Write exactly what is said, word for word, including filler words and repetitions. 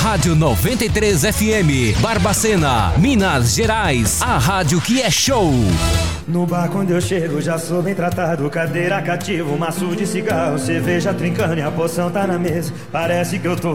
Rádio noventa e três F M, Barbacena, Minas Gerais. A rádio que é show. No bar quando eu chego já sou bem tratado. Cadeira cativa, um maço de cigarro, cerveja trincando e a poção tá na mesa. Parece que eu tô